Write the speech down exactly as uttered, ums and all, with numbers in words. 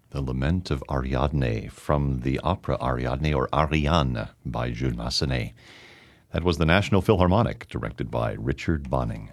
The Lament of Ariadne from the opera Ariadne or Ariane by Jules Massenet. That was the National Philharmonic, directed by Richard Bonning.